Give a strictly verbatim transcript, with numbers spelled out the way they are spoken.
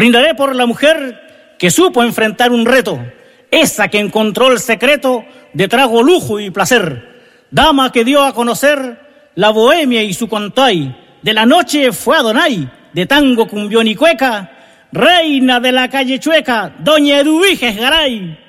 Brindaré por la mujer que supo enfrentar un reto, esa que encontró el secreto de trago, lujo y placer, dama que dio a conocer la bohemia y su contay, de la noche fue Adonai, de tango, cumbión y cueca, reina de la calle chueca, doña Eduviges Garay.